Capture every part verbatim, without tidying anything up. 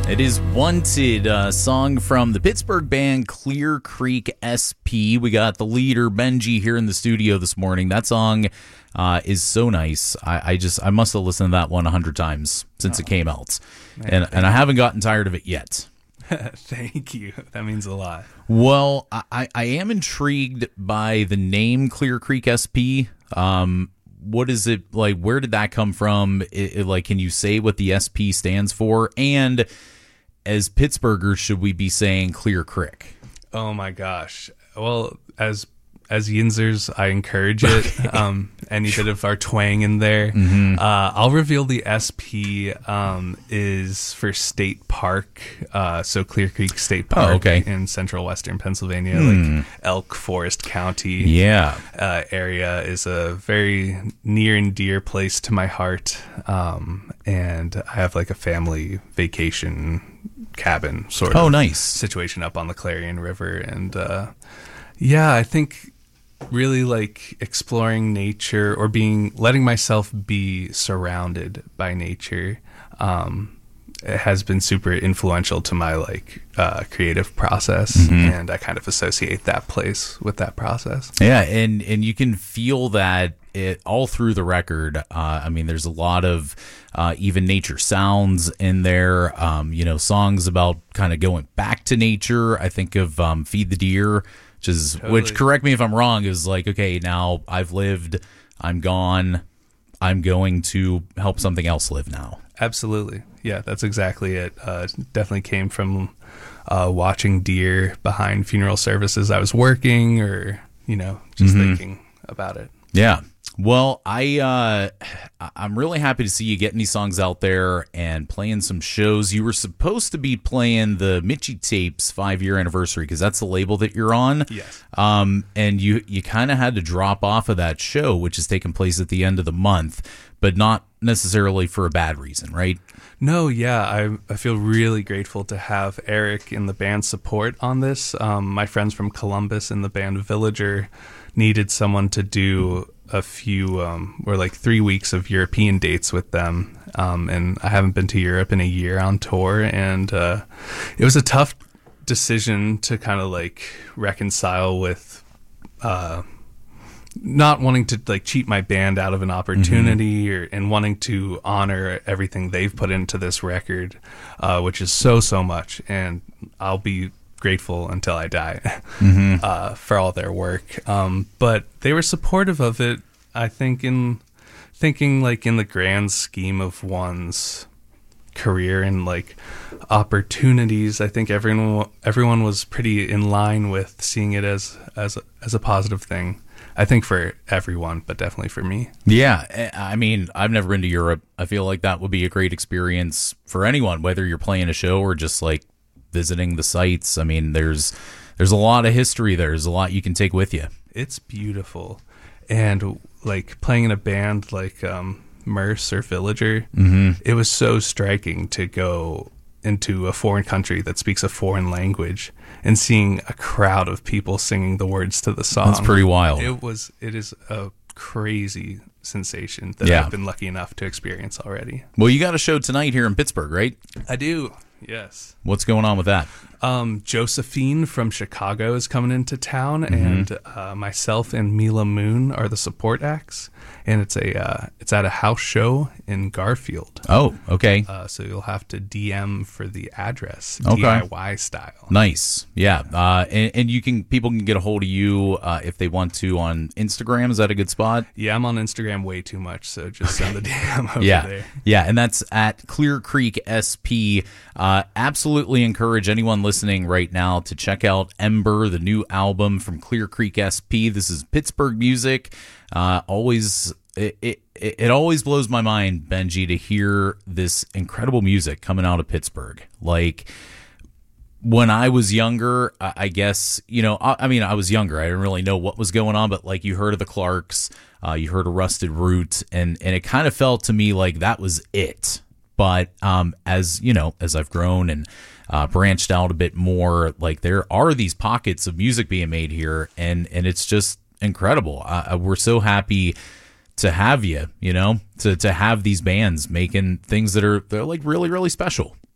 It is Wanted, a song from the Pittsburgh band Clear Creek S P. We got the leader, Benji, here in the studio this morning. That song uh, is so nice. I, I just, I must have listened to that one a hundred times since oh, it came out. Man, and and I haven't gotten tired of it yet. Thank you. That means a lot. Well, I, I am intrigued by the name Clear Creek S P. Um, what is it like? Where did that come from? It, it, like, can you say what the S P stands for? And as Pittsburghers, should we be saying Clear Creek? Oh my gosh. Well, as as Yinzers, I encourage it. Okay. Um, any bit of our twang in there. Mm-hmm. Uh, I'll reveal the S P um, is for State Park. Uh, so Clear Creek State Park, oh, okay, in central western Pennsylvania, hmm. like Elk Forest County yeah. uh, area is a very near and dear place to my heart. Um, and I have like a family vacation cabin sort of oh, nice. situation up on the Clarion River. And uh, yeah, I think really like exploring nature or being letting myself be surrounded by nature um it has been super influential to my like uh creative process. Mm-hmm. And I kind of associate that place with that process. Yeah, and and you can feel that it all through the record. uh I mean, there's a lot of uh even nature sounds in there, um you know, songs about kind of going back to nature. I think of um Feed the Deer, Which is, totally. which, correct me if I'm wrong, is like, okay, now I've lived, I'm gone, I'm going to help something else live now. Absolutely. Yeah, that's exactly it. Uh, definitely came from uh, watching deer behind funeral services I was working, or, you know, just mm-hmm. thinking about it. Yeah. Well, I, uh, I'm really happy to see you getting these songs out there and playing some shows. You were supposed to be playing the Mitchie Tapes five-year anniversary, because that's the label that you're on. Yes. Um, and you, you kind of had to drop off of that show, which is taking place at the end of the month, but not necessarily for a bad reason, right? No, yeah, I I feel really grateful to have Eric in the band support on this. Um, my friends from Columbus in the band Villager needed someone to do a few, um, or like three weeks of European dates with them. Um, and I haven't been to Europe in a year on tour. And uh, it was a tough decision to kind of like reconcile with uh, not wanting to like cheat my band out of an opportunity, mm-hmm. or and wanting to honor everything they've put into this record, uh, which is so, so much. And I'll be grateful until I die mm-hmm. uh, for all their work. Um, but they were supportive of it, I think, in thinking like in the grand scheme of one's career and like opportunities. I think everyone everyone was pretty in line with seeing it as as a, as a positive thing. I think for everyone, but definitely for me. Yeah, I mean, I've never been to Europe. I feel like that would be a great experience for anyone, whether you're playing a show or just like visiting the sites. I mean, there's there's a lot of history there. There's a lot you can take with you. It's beautiful. And like playing in a band like um, Merce or Villager, mm-hmm. it was so striking to go into a foreign country that speaks a foreign language and seeing a crowd of people singing the words to the song. That's pretty wild. It was. It is a crazy sensation that yeah. I've been lucky enough to experience already. Well, you got a show tonight here in Pittsburgh, right? I do. Yes. What's going on with that? Um, Josephine from Chicago is coming into town, mm-hmm. and uh, myself and Mila Moon are the support acts. And it's a uh, it's at a house show in Garfield. Oh, okay. Uh, so you'll have to D M for the address, okay. D I Y style. Nice, yeah. Uh, and, and you can people can get a hold of you uh, if they want to on Instagram. Is that a good spot? Yeah, I'm on Instagram way too much, so just send the D M over yeah. there. Yeah, and that's at Clear Creek S P. Uh, absolutely encourage anyone listening right now to check out Ember, the new album from Clear Creek S P. This is Pittsburgh music. Uh, always, it, it it always blows my mind, Benji, to hear this incredible music coming out of Pittsburgh. Like when I was younger, I guess, you know, I, I mean, I was younger. I didn't really know what was going on, but like you heard of the Clarks, uh, you heard of Rusted Root, and and it kind of felt to me like that was it. But um, as you know, as I've grown and uh, branched out a bit more, like there are these pockets of music being made here, and and it's just incredible. Uh, we're so happy to have you, you know, to to have these bands making things that are they're like really really special.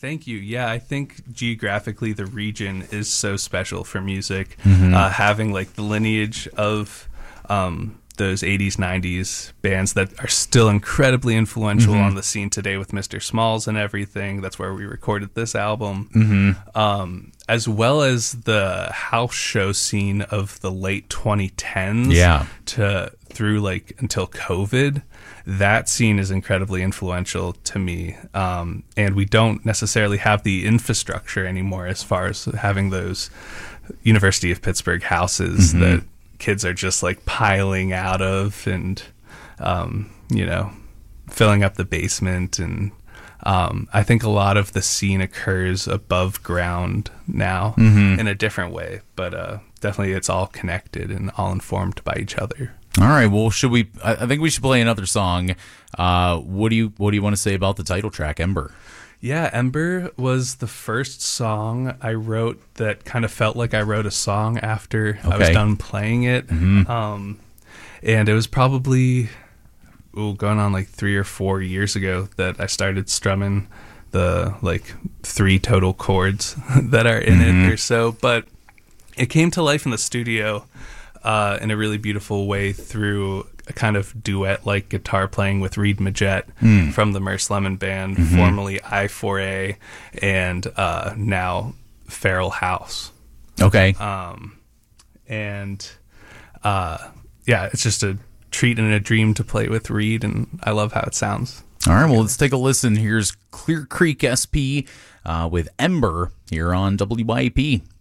Thank you. Yeah, I think geographically the region is so special for music. Mm-hmm. Uh, having like the lineage of um, those eighties, nineties bands that are still incredibly influential Mm-hmm. on the scene today with Mister Smalls and everything. That's where we recorded this album. Mm-hmm. Um, as well as the house show scene of the late twenty tens Yeah. to through like until COVID. That scene is incredibly influential to me. Um, and we don't necessarily have the infrastructure anymore as far as having those University of Pittsburgh houses Mm-hmm. that kids are just like piling out of and, um, you know, filling up the basement. And um, I think a lot of the scene occurs above ground now Mm-hmm. in a different way. But uh, definitely it's all connected and all informed by each other. All right. Well, should we? I I think we should play another song. Uh, what do you What do you want to say about the title track, Ember? Yeah, Ember was the first song I wrote that kind of felt like I wrote a song after I was Okay. done playing it. Mhm. Um, and it was probably ooh, going on like three or four years ago that I started strumming the like three total chords that are in Mhm. it or so. But it came to life in the studio uh, in a really beautiful way through a kind of duet-like guitar playing with Reed Majette Mm. from the Merce Lemon Band, Mhm. formerly I four A, and uh, now Feral House. Okay. Um, and uh, yeah, it's just a treat and a dream to play with Reed, and I love how it sounds. All right. Well, let's take a listen. Here's Clear Creek S P uh, with Ember here on W Y A P.